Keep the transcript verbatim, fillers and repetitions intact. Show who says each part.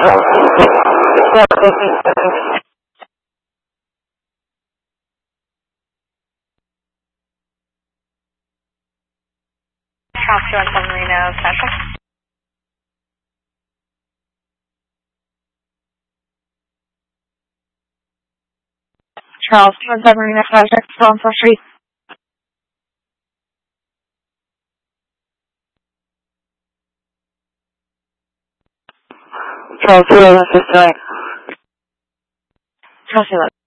Speaker 1: Charles two one seven Reno Central. Charles two one seven Reno Central, still on First Street. Charles two one six nine. Charles two one.